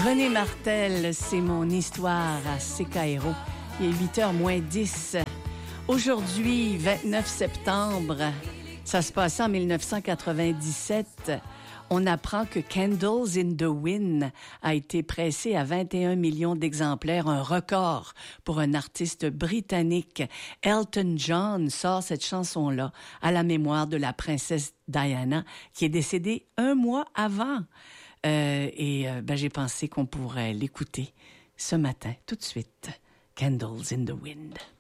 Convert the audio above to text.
René Martel, c'est mon histoire à CKRO. Il est 8h moins 10. Aujourd'hui, 29 septembre, ça se passait en 1997. On apprend que Candles in the Wind a été pressé à 21 millions d'exemplaires, un record pour un artiste britannique. Elton John sort cette chanson-là à la mémoire de la princesse Diana, qui est décédée un mois avant. J'ai pensé qu'on pourrait l'écouter ce matin, tout de suite. Candles in the Wind.